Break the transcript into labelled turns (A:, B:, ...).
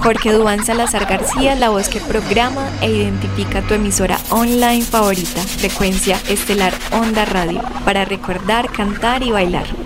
A: Jorge Duván Salazar García, la voz que programa e identifica tu emisora online favorita, Frecuencia Estelar Onda Radio, para recordar, cantar y bailar.